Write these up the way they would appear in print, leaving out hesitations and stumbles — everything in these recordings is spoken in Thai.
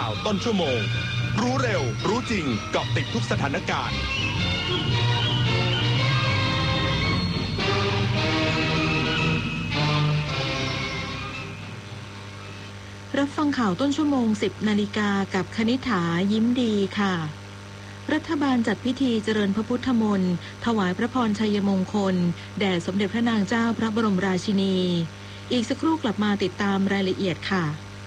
าวต้นชั่วโมงรู้เร็วรู้จริงเกาะติดทุกสถานการณ์รับฟังข่าวต้นชั่วโมง 10 นาฬิกากับคณิษฐายิ้มดีค่ะรัฐบาลจัดพิธีเจริญพระพุทธมนต์ถวายพระพรชัยมงคลแด่สมเด็จพระนางเจ้าพระบรมราชินีอีกสักครู่กลับมาติดตามรายละเอียดค่ะ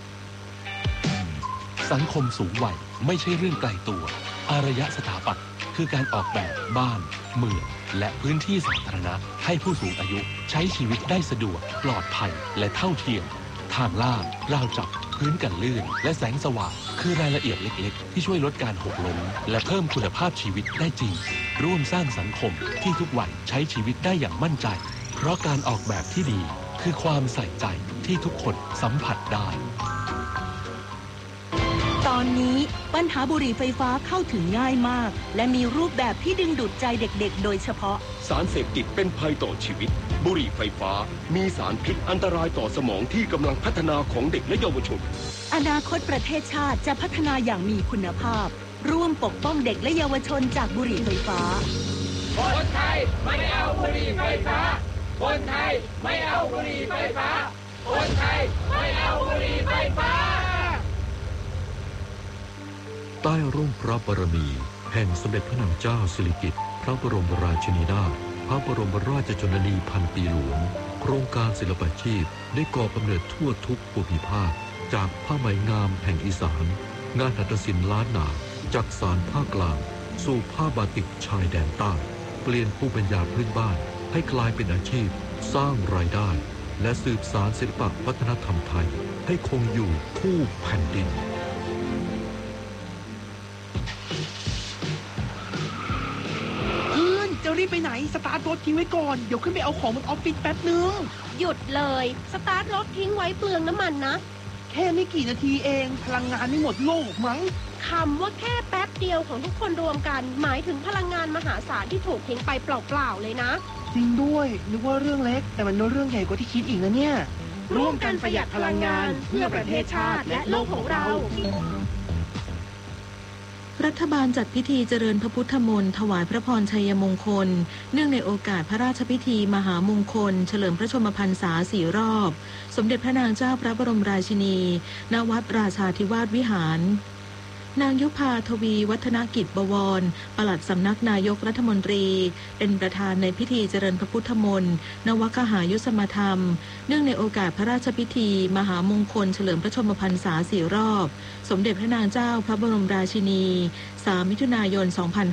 สังคมสูงวัยไม่ใช่เรื่องไกลตัวอารยสถาปัตย์คือการออกแบบบ้านเมืองและพื้นที่สาธารณะให้ผู้สูงอายุใช้ชีวิตได้สะดวกปลอดภัยและเท่าเทียมทางลาดราวจับพื้นกันลื่นและแสงสว่างคือรายละเอียดเล็กๆที่ช่วยลดการหกล้มและเพิ่มคุณภาพชีวิตได้จริงร่วมสร้างสังคมที่ทุกวัยใช้ชีวิตได้อย่างมั่นใจเพราะการออกแบบที่ดีคือความใส่ใจที่ทุกคนสัมผัสได้ตอนนี้ปัญหาบุหรี่ไฟฟ้าเข้าถึงง่ายมากและมีรูปแบบที่ดึงดูดใจเด็กๆโดยเฉพาะสารเสพติดเป็นภัยต่อชีวิตบุหรี่ไฟฟ้ามีสารพิษอันตรายต่อสมองที่กำลังพัฒนาของเด็กและเยาวชนอนาคตประเทศชาติจะพัฒนาอย่างมีคุณภาพร่วมปกป้องเด็กและเยาวชนจากบุหรี่ไฟฟ้าคนไทยไม่เอาบุหรี่ไฟฟ้าคนไทยไม่เอาบุหรี่ไฟฟ้าคนไทยไม่เอาบุหรี่ไฟฟ้าใต้ร่มพระบารมีแห่งสมเด็จพระนางเจ้าสิริกิติ์พระบรมราชินีนาถพระบรมราชชนนีพันปีหลวงโครงการศิลปาชีพได้ก่อกำเนิดทั่วทุกภูมิภาคจากผ้าไหมงามแห่งอีสานงานหัตถศิลป์ล้านนาจากสานภาคกลางสู่ผ้าบาติกชายแดนใต้เปลี่ยนภูมิปัญญาพื้นบ้านให้กลายเป็นอาชีพสร้างรายได้และสืบสานศิลปวัฒนธรรมไทยให้คงอยู่คู่แผ่นดินจะรีบไปไหนสตาร์ทรถทิ้งไว้ก่อนเดี๋ยวขึ้นไปเอาของบนออฟฟิศแป๊บนึงหยุดเลยสตาร์ทรถทิ้งไว้เปลืองน้ำมันนะแค่ไม่กี่นาทีเองพลังงานไม่หมดโลกมั้งคำว่าแค่แป๊บเดียวของทุกคนรวมกันหมายถึงพลังงานมหาศาลที่ถูกทิ้งไปเปล่าๆเลยนะจริงด้วยนึกว่าเรื่องเล็กแต่มันเป็นเรื่องใหญ่กว่าที่คิดอีกนะเนี่ยร่วมกันประหยัดพลังงานเพื่อประเทศชาติและโลกของเรารัฐบาลจัดพิธีเจริญพระพุทธมนต์ถวายพระพรชัยมงคลเนื่องในโอกาสพระราชพิธีมหามงคลเฉลิมพระชนมพรรษา4 รอบสมเด็จพระนางเจ้าพระบรมราชินีณวัดราชาธิวาสวิหารนางยุพาทวีวัฒนกิจบวรปลัดสำนักนายกรัฐมนตรีเป็นประธานในพิธีเจริญพระพุทธมนต์นวคหายุสมธรรมเนื่องในโอกาสพระราชพิธีมหามงคลเฉลิมพระชนมพรรษา4 รอบสมเด็จพระนางเจ้าพระบรมราชินี3 มิถุนายน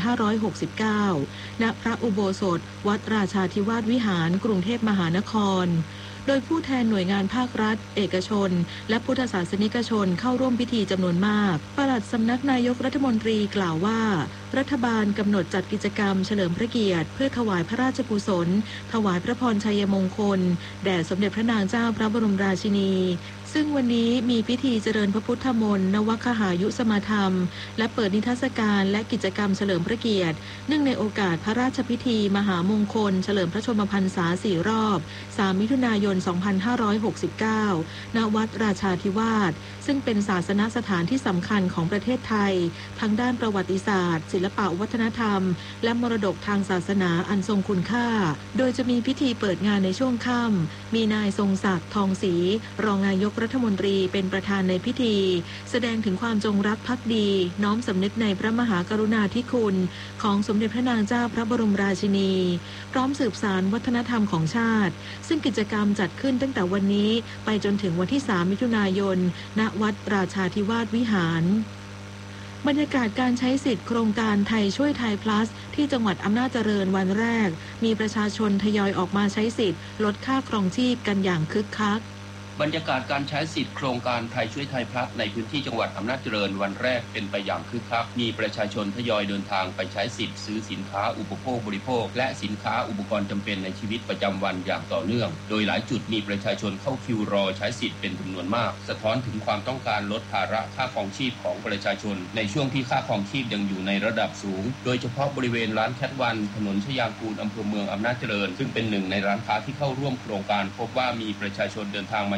2569 ณ พระอุโบสถวัดราชาธิวาสวิหารกรุงเทพมหานครโดยผู้แทนหน่วยงานภาครัฐเอกชนและพุทธศาสนิกชนเข้าร่วมพิธีจำนวนมากปลัดสำนักนายกรัฐมนตรีกล่าวว่ารัฐบาลกำหนดจัดกิจกรรมเฉลิมพระเกียรติเพื่อถวายพระราชกุศลถวายพระพรชัยมงคลแด่สมเด็จพระนางเจ้าพระบรมราชินีซึ่งวันนี้มีพิธีเจริญพระพุทธมนต์นวคหายุสมธรรมและเปิดนิทรรศการและกิจกรรมเฉลิมพระเกียรติเนื่องในโอกาสพระราชพิธีมหามงคลเฉลิมพระชนมพรรษา4 รอบ3 มิถุนายน 2569 ณ วัดราชาธิวาสซึ่งเป็นศาสนสถานที่สำคัญของประเทศไทยทั้งด้านประวัติศาสตร์ศิลปวัฒนธรรมและมรดกทางศาสนาอันทรงคุณค่าโดยจะมีพิธีเปิดงานในช่วงค่ำมีนายทรงศักดิ์ทองศรีรองนายกรัฐมนตรีเป็นประธานในพิธีแสดงถึงความจงรักภักดีน้อมสำนึกในพระมหากรุณาธิคุณของสมเด็จพระนางเจ้าพระบรมราชินีพร้อมสืบสานวัฒนธรรมของชาติซึ่งกิจกรรมจัดขึ้นตั้งแต่วันนี้ไปจนถึงวันที่3 มิถุนายน ณ วัดราชาธิวาสวิหารบรรยากาศการใช้สิทธิ์โครงการไทยช่วยไทย plus ที่จังหวัดอำนาจเจริญวันแรกมีประชาชนทยอยออกมาใช้สิทธิ์ลดค่าครองชีพกันอย่างคึกคักบรรยากาศการใช้สิทธิ์โครงการไทยช่วยไทยพลัสในพื้นที่จังหวัดอำนาจเจริญวันแรกเป็นไปอย่างคึกคักมีประชาชนทยอยเดินทางไปใช้สิทธิ์ซื้อสินค้าอุปโภคบริโภคและสินค้าอุปกรณ์จำเป็นในชีวิตประจำวันอย่างต่อเนื่องโดยหลายจุดมีประชาชนเข้าคิวรอใช้สิทธิ์เป็นจำนวนมากสะท้อนถึงความต้องการลดภาระค่าครองชีพของประชาชนในช่วงที่ค่าครองชีพยังอยู่ในระดับสูงโดยเฉพาะบริเวณร้านแคทวันถนนชยางกูลอำเภอเมืองอำนาจเจริญซึ่งเป็นหนึ่งในร้านค้าที่เข้าร่วมโครงการพบว่ามีประชาชนเดินทางมาใช้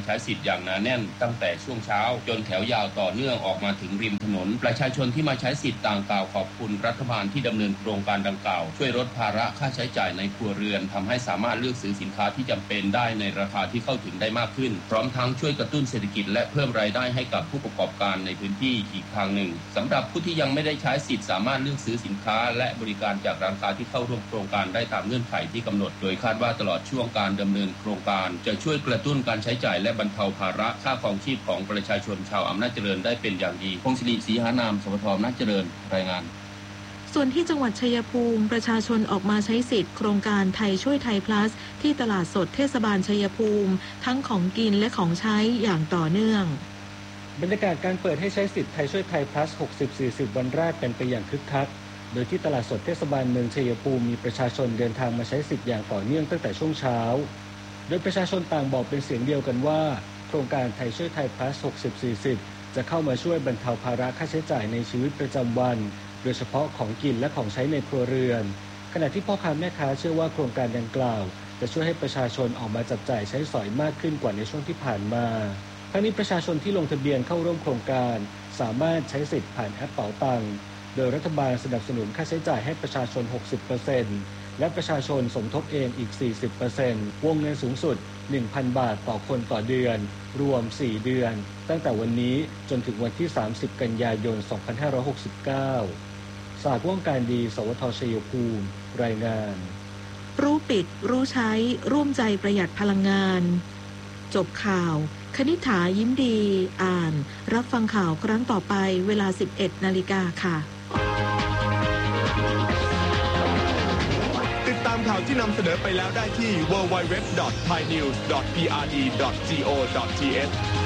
ช้สิทธิ์อย่างหนาแน่นตั้งแต่ช่วงเช้าจนแถวยาวต่อเนื่องออกมาถึงริมถนนประชาชนที่มาใช้สิทธิ์ต่างกล่าวขอบคุณรัฐบาลที่ดำเนินโครงการดังกล่าวช่วยลดภาระค่าใช้จ่ายในครัวเรือนทำให้สามารถเลือกซื้อสินค้าที่จำเป็นได้ในราคาที่เข้าถึงได้มากขึ้นพร้อมทั้งช่วยกระตุ้นเศรษฐกิจและเพิ่มรายได้ให้กับผู้ประกอบการในพื้นที่อีกทางหนึ่งสำหรับผู้ที่ยังไม่ได้ใช้สิทธิ์สามารถเลือกซื้อสินค้าและบริการจากร้านค้าที่เข้าร่วมโครงการได้ตามเงื่อนไขที่กำหนดโดยคาดว่าตลอดช่วงการดำเนินโครงการจะช่วยกระตุ้นการใช้จ่ายและบรรเทาภาระค่าครองชีพของประชาชนชาวอำนาจเจริญได้เป็นอย่างดีพงศิริศรีหานามสวทอำนาจเจริญรายงานส่วนที่จังหวัดชัยภูมิประชาชนออกมาใช้สิทธิ์โครงการไทยช่วยไทย plus ที่ตลาดสดเทศบาลชัยภูมิทั้งของกินและของใช้อย่างต่อเนื่องบรรยากาศการเปิดให้ใช้สิทธิ์ไทยช่วยไทย plus 60-40 วันแรกเป็นไปอย่างคึกคักโดยที่ตลาดสดเทศบาลเมืองชัยภูมิมีประชาชนเดินทางมาใช้สิทธิ์อย่างต่อเนื่องตั้งแต่ช่วงเช้าโดยประชาชนต่างบอกเป็นเสียงเดียวกันว่าโครงการไทยช่วยไทย plus 60-40 จะเข้ามาช่วยบรรเทาภาระค่าใช้จ่ายในชีวิตประจำวันโดยเฉพาะของกินและของใช้ในครัวเรือนขณะที่พ่อค้าแม่ค้าเชื่อว่าโครงการดังกล่าวจะช่วยให้ประชาชนออกมาจับจ่ายใช้สอยมากขึ้นกว่าในช่วงที่ผ่านมาทั้งนี้ประชาชนที่ลงทะเบียนเข้าร่วมโครงการสามารถใช้สิทธิ์ผ่านแอปเป๋าตังค์โดยรัฐบาลสนับสนุนค่าใช้จ่ายให้ประชาชน 60% และประชาชนสมทบเองอีก 40% วงเงินสูงสุด 1,000 บาทต่อคนต่อเดือนรวม4เดือนตั้งแต่วันนี้จนถึงวันที่30กันยายน2569 สากว่องการดีสวทชัยภูมิรายงานรู้ปิดรู้ใช้ร่วมใจประหยัดพลังงานจบข่าวคณิษฐายิ้มดีอ่านรับฟังข่าวครั้งต่อไปเวลา 11 นาฬิกาค่ะติดตามข่าวที่นำเสนอไปแล้วได้ที่ www.thainews.prd.go.th